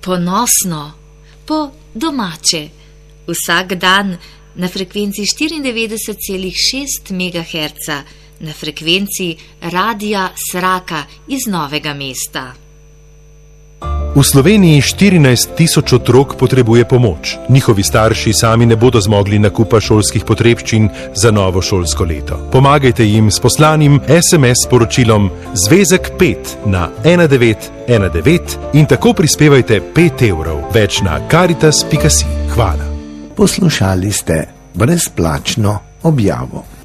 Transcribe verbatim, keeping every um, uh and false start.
ponosno, po domače. Vsak dan na frekvenci štiriindevetdeset celih šest megaherca, na frekvenci Radia Sraka iz Novega mesta. V Sloveniji štirinajst tisoč otrok potrebuje pomoč. Njihovi starši sami ne bodo zmogli nakupa šolskih potrebščin za novo šolsko leto. Pomagajte jim s poslanim es em es sporočilom Zvezek pet na ena devet ena devet in tako prispevajte pet evrov. Več na karitas pika si. Hvala. Poslušali ste brezplačno objavo.